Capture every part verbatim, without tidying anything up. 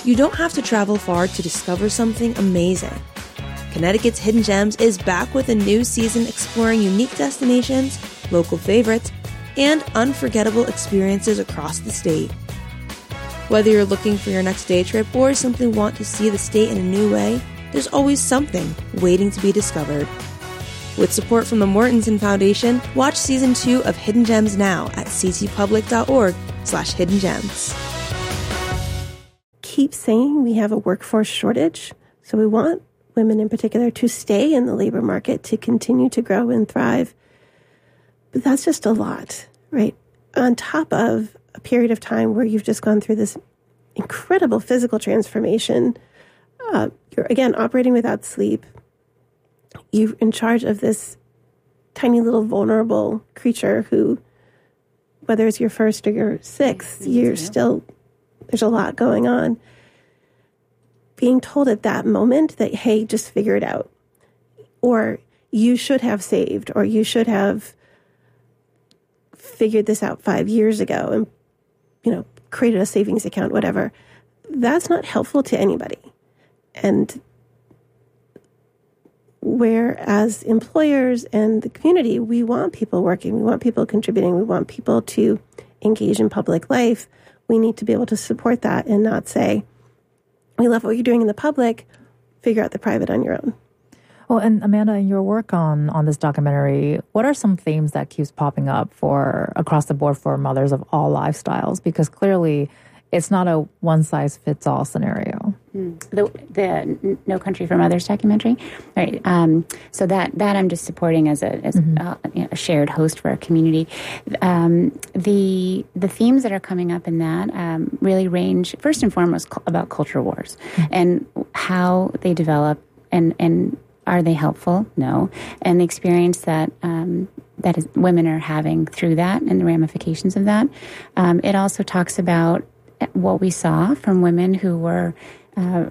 You don't have to travel far to discover something amazing. Connecticut's Hidden Gems is back with a new season exploring unique destinations, local favorites, and unforgettable experiences across the state. Whether you're looking for your next day trip or simply want to see the state in a new way, there's always something waiting to be discovered. With support from the Mortensen Foundation, watch season two of Hidden Gems now at ctpublic.org slash hidden gems. Keep saying we have a workforce shortage, so we want women in particular to stay in the labor market, to continue to grow and thrive. But that's just a lot, right? On top of a period of time where you've just gone through this incredible physical transformation. Uh, you're, again, operating without sleep. You're in charge of this tiny little vulnerable creature who, whether it's your first or your sixth, you're still, there's a lot going on. Being told at that moment that, hey, just figure it out. Or you should have saved, or you should have figured this out five years ago and, you know, created a savings account, whatever. That's not helpful to anybody. And whereas employers and the community, we want people working, we want people contributing, we want people to engage in public life. We need to be able to support that and not say, we love what you're doing in the public, figure out the private on your own. Well, and Amanda, in your work on, on this documentary, what are some themes that keeps popping up for across the board for mothers of all lifestyles? Because clearly it's not a one-size-fits-all scenario. Mm. The, the No Country for Mothers documentary, right? Um, so that that I'm just supporting as a as mm-hmm. a, you know, a shared host for our community. Um, the the themes that are coming up in that um, really range first and foremost cu- about culture wars mm-hmm. and how they develop and and. Are they helpful? No. And the experience that um, that is, women are having through that and the ramifications of that. Um, it also talks about what we saw from women who were uh,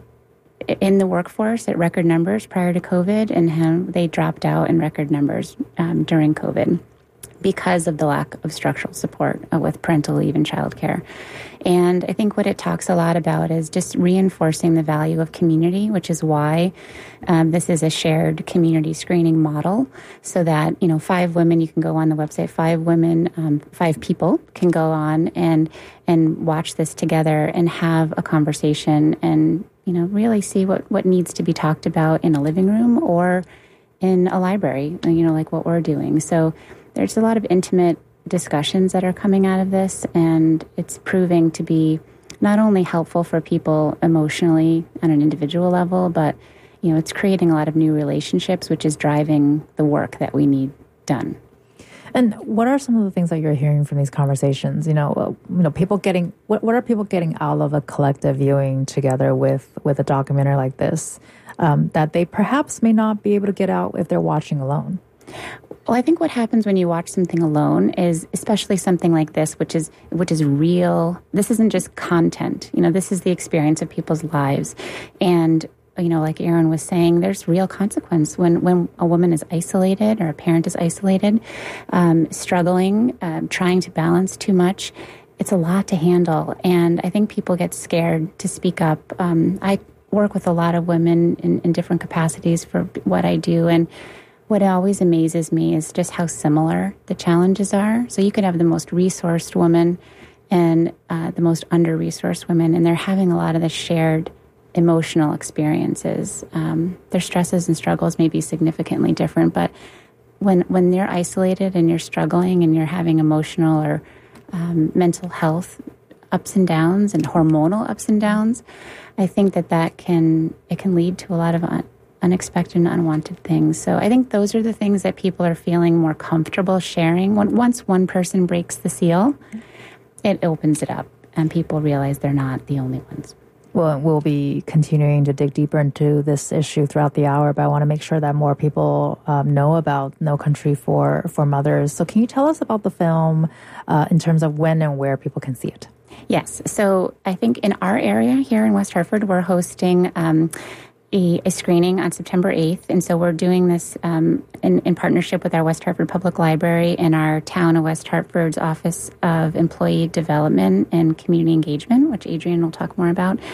in the workforce at record numbers prior to COVID and how they dropped out in record numbers um, during COVID because of the lack of structural support uh, with parental leave and childcare. And I think what it talks a lot about is just reinforcing the value of community, which is why um, this is a shared community screening model, so that, you know, five women, you can go on the website, five women, um, five people can go on and and watch this together and have a conversation and, you know, really see what, what needs to be talked about in a living room or in a library, you know, like what we're doing. So there's a lot of intimate discussions that are coming out of this, and it's proving to be not only helpful for people emotionally on an individual level, but, you know, it's creating a lot of new relationships, which is driving the work that we need done. And what are some of the things that you're hearing from these conversations? You know, uh, you know, people getting what what are people getting out of a collective viewing together with with a documentary like this um, that they perhaps may not be able to get out if they're watching alone? Well, I think what happens when you watch something alone is, especially something like this, which is which is real. This isn't just content. You know, this is the experience of people's lives. And, you know, like Aaron was saying, there's real consequence when, when a woman is isolated or a parent is isolated, um, struggling, uh, trying to balance too much. It's a lot to handle. And I think people get scared to speak up. Um, I work with a lot of women in, in different capacities for what I do. And what always amazes me is just how similar the challenges are. So you could have the most resourced woman and uh, the most under-resourced women, and they're having a lot of the shared emotional experiences. Um, their stresses and struggles may be significantly different, but when when they're isolated and you're struggling and you're having emotional or um, mental health ups and downs and hormonal ups and downs, I think that that can it can lead to a lot of un- unexpected and unwanted things. So I think those are the things that people are feeling more comfortable sharing. When, once one person breaks the seal, it opens it up, and people realize they're not the only ones. Well, we'll be continuing to dig deeper into this issue throughout the hour, but I want to make sure that more people um, know about No Country for, for Mothers. So can you tell us about the film uh, in terms of when and where people can see it? Yes. So I think in our area here in West Hartford, we're hosting um, a, a screening on September eighth. And so we're doing this um, in, in partnership with our West Hartford Public Library and our Town of West Hartford's Office of Employee Development and Community Engagement, which Adrienne will talk more about.